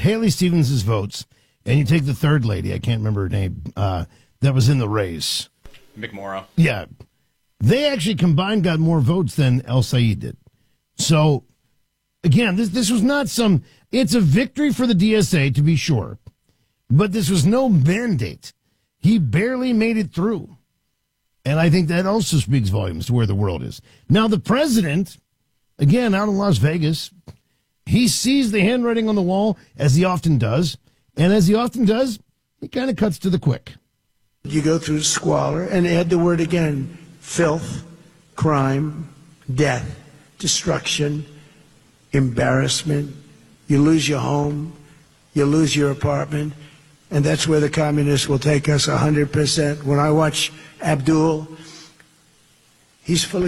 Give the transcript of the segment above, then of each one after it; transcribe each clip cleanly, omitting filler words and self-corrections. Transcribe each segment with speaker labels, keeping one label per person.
Speaker 1: Haley Stevens' votes, and you take the third lady, I can't remember her name, that was in the race.
Speaker 2: McMorrow.
Speaker 1: Yeah. They actually combined got more votes than El Sayed did. So, again, this was not it's a victory for the DSA, to be sure, but this was no mandate. He barely made it through. And I think that also speaks volumes to where the world is. Now, the president, again, out in Las Vegas, he sees the handwriting on the wall, as he often does. And as he often does, he kind of cuts to the quick.
Speaker 3: You go through squalor and add the word again, filth, crime, death, destruction, embarrassment. You lose your home, you lose your apartment, and that's where the communists will take us 100%. When I watch Abdul, he's full of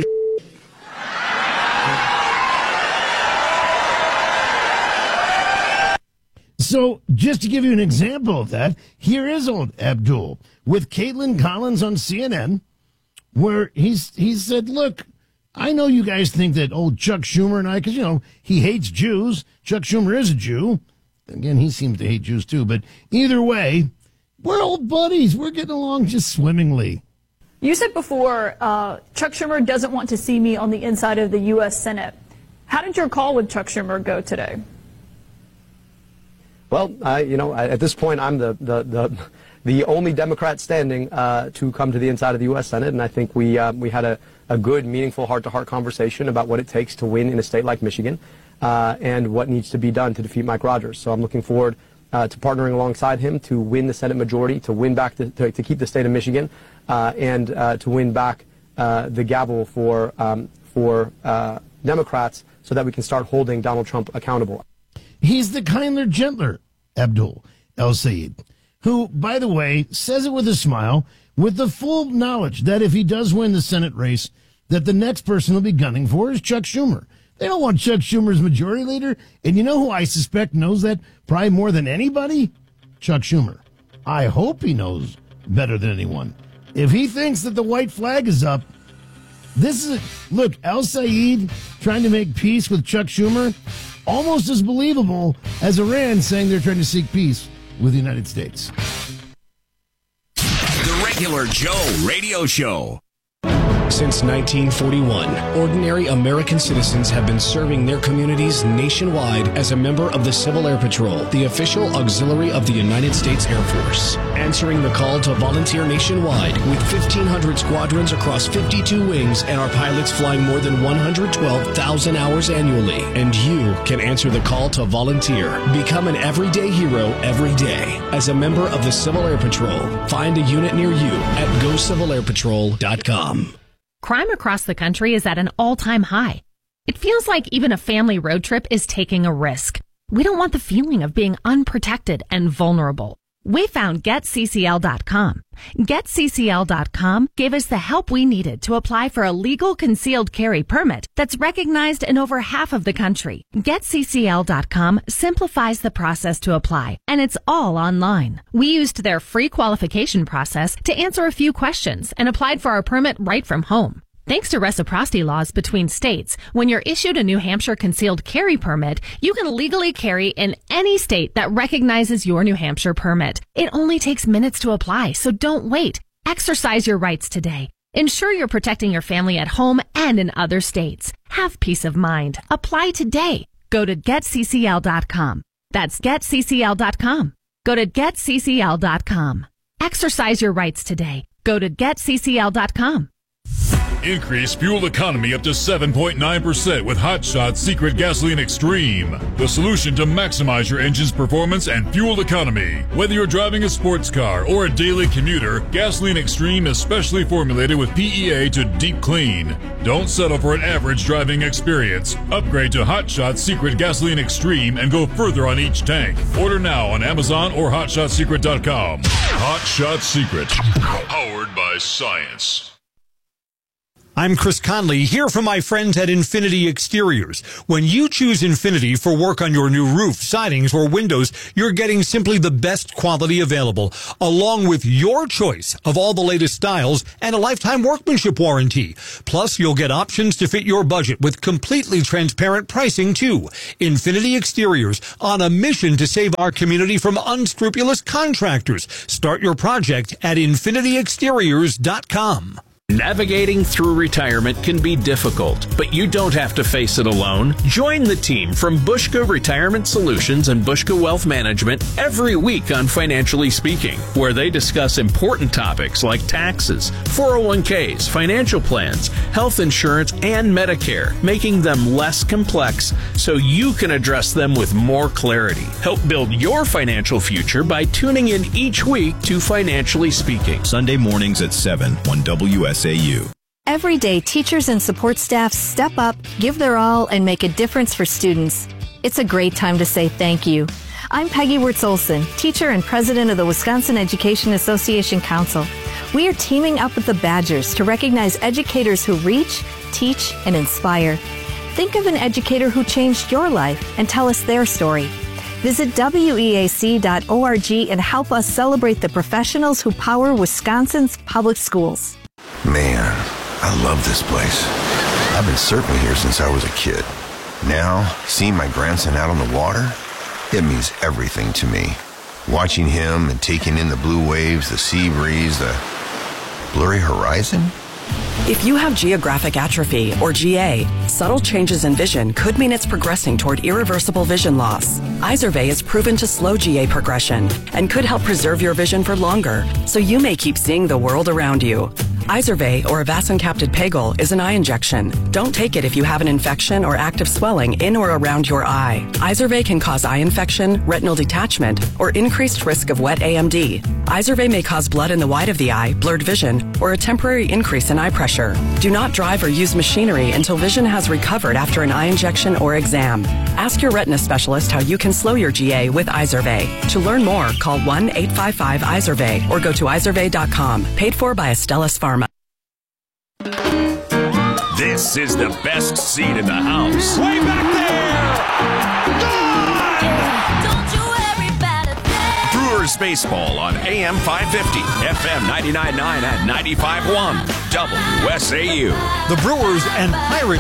Speaker 1: So, just to give you an example of that, here is old Abdul with Caitlin Collins on CNN, where he said, look, I know you guys think that old Chuck Schumer and I, because, he hates Jews. Chuck Schumer is a Jew. Again, he seems to hate Jews too. But either way, we're old buddies. We're getting along just swimmingly.
Speaker 4: You said before, Chuck Schumer doesn't want to see me on the inside of the U.S. Senate. How did your call with Chuck Schumer go today?
Speaker 5: Well, at this point, I'm the only Democrat standing to come to the inside of the U.S. Senate, and I think we had a good, meaningful, heart-to-heart conversation about what it takes to win in a state like Michigan and what needs to be done to defeat Mike Rogers. So I'm looking forward to partnering alongside him to win the Senate majority, to win back to keep the state of Michigan, and to win back the gavel for Democrats so that we can start holding Donald Trump accountable.
Speaker 1: He's the kinder, gentler Abdul El Sayed, who, by the way, says it with a smile, with the full knowledge that if he does win the Senate race, that the next person he'll be gunning for is Chuck Schumer. They don't want Chuck Schumer as majority leader, and you know who I suspect knows that probably more than anybody? Chuck Schumer. I hope he knows better than anyone. If he thinks that the white flag is up, look, El Sayed trying to make peace with Chuck Schumer, almost as believable as Iran saying they're trying to seek peace with the United States.
Speaker 6: The Regular Joe Radio Show.
Speaker 7: Since 1941, ordinary American citizens have been serving their communities nationwide as a member of the Civil Air Patrol, the official auxiliary of the United States Air Force. Answering the call to volunteer nationwide with 1,500 squadrons across 52 wings and our pilots flying more than 112,000 hours annually. And you can answer the call to volunteer. Become an everyday hero every day as a member of the Civil Air Patrol. Find a unit near you at GoCivilAirPatrol.com.
Speaker 8: Crime across the country is at an all-time high. It feels like even a family road trip is taking a risk. We don't want the feeling of being unprotected and vulnerable. We found GetCCL.com. GetCCL.com gave us the help we needed to apply for a legal concealed carry permit that's recognized in over half of the country. GetCCL.com simplifies the process to apply, and it's all online. We used their free qualification process to answer a few questions and applied for our permit right from home. Thanks to reciprocity laws between states, when you're issued a New Hampshire concealed carry permit, you can legally carry in any state that recognizes your New Hampshire permit. It only takes minutes to apply, so don't wait. Exercise your rights today. Ensure you're protecting your family at home and in other states. Have peace of mind. Apply today. Go to GetCCL.com. That's GetCCL.com. Go to GetCCL.com. Exercise your rights today. Go to GetCCL.com.
Speaker 9: Increase fuel economy up to 7.9% with Hot Shot Secret Gasoline Extreme. The solution to maximize your engine's performance and fuel economy. Whether you're driving a sports car or a daily commuter, Gasoline Extreme is specially formulated with PEA to deep clean. Don't settle for an average driving experience. Upgrade to Hot Shot Secret Gasoline Extreme and go further on each tank. Order now on Amazon or HotShotSecret.com. Hot Shot Secret. Powered by science.
Speaker 2: I'm Chris Conley, here from my friends at Infinity Exteriors. When you choose Infinity for work on your new roof, sidings, or windows, you're getting simply the best quality available, along with your choice of all the latest styles and a lifetime workmanship warranty. Plus, you'll get options to fit your budget with completely transparent pricing, too. Infinity Exteriors, on a mission to save our community from unscrupulous contractors. Start your project at infinityexteriors.com.
Speaker 10: Navigating through retirement can be difficult, but you don't have to face it alone. Join the team from Bushka Retirement Solutions and Bushka Wealth Management every week on Financially Speaking, where they discuss important topics like taxes, 401ks, financial plans, health insurance, and Medicare, making them less complex so you can address them with more clarity. Help build your financial future by tuning in each week to Financially Speaking.
Speaker 11: Sunday mornings at 7 on WSAU.
Speaker 12: Every day, teachers and support staff step up, give their all, and make a difference for students. It's a great time to say thank you. I'm Peggy Wirtz-Olson, teacher and president of the Wisconsin Education Association Council. We are teaming up with the Badgers to recognize educators who reach, teach, and inspire. Think of an educator who changed your life and tell us their story. Visit weac.org and help us celebrate the professionals who power Wisconsin's public schools.
Speaker 13: Man, I love this place. I've been surfing here since I was a kid. Now, seeing my grandson out on the water, it means everything to me. Watching him and taking in the blue waves, the sea breeze, the blurry horizon.
Speaker 14: If you have geographic atrophy, or GA, subtle changes in vision could mean it's progressing toward irreversible vision loss. Izervay is proven to slow GA progression and could help preserve your vision for longer, so you may keep seeing the world around you. Izervay, or avacincaptad pegol, is an eye injection. Don't take it if you have an infection or active swelling in or around your eye. Izervay can cause eye infection, retinal detachment, or increased risk of wet AMD. Izervay may cause blood in the white of the eye, blurred vision, or a temporary increase in eye pressure. Do not drive or use machinery until vision has recovered after an eye injection or exam. Ask your retina specialist how you can slow your GA with Izervay. To learn more, call 1-855-IZERVAY or go to izervay.com. Paid for by Astellas Pharma.
Speaker 6: This is the best seat in the house.
Speaker 15: Way back there!
Speaker 6: Brewers baseball on AM 550, FM 99.9 and 95.1, WSAU.
Speaker 2: The Brewers and Pirates